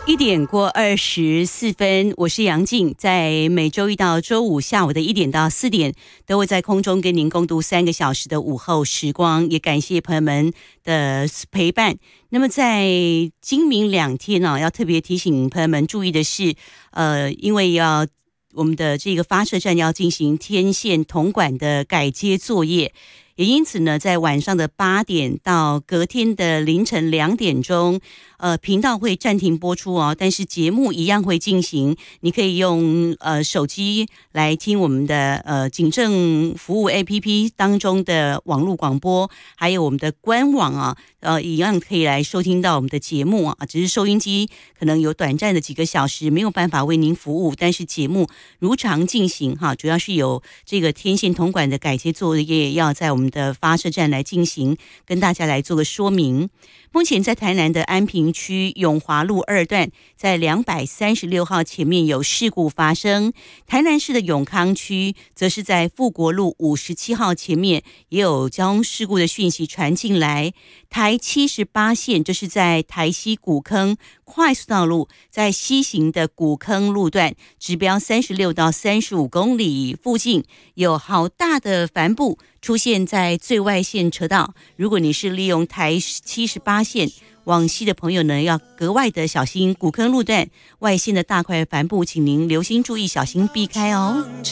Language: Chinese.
1:24，我是杨静，在每周一到周五下午的1点到4点，都会在空中跟您共度3个小时的午后时光，也感谢朋友们的陪伴。那么在今明2天呢，要特别提醒朋友们注意的是，因为我们的这个发射站要进行天线铜管的改接作业。也因此呢，在晚上的8点到隔天的凌晨2点钟，频道会暂停播出哦，但是节目一样会进行。你可以用手机来听我们的警政服务 APP 当中的网络广播，还有我们的官网啊，一样可以来收听到我们的节目啊。只是收音机可能有短暂的几个小时没有办法为您服务，但是节目如常进行哈。主要是有这个天线铜管的改接作业要在我们的发射站来进行，跟大家来做个说明。目前在台南的安平区永华路2段，在236号前面有事故发生。台南市的永康区则是在富国路57号前面也有交通事故的讯息传进来。台78线就是在台西古坑快速道路，在西行的古坑路段，指标36到35公里附近有好大的帆布出现在最外线车道。如果你是利用台78线往西的朋友呢，要格外的小心古坑路段外线的大块帆布，请您留心注意，小心避开哦。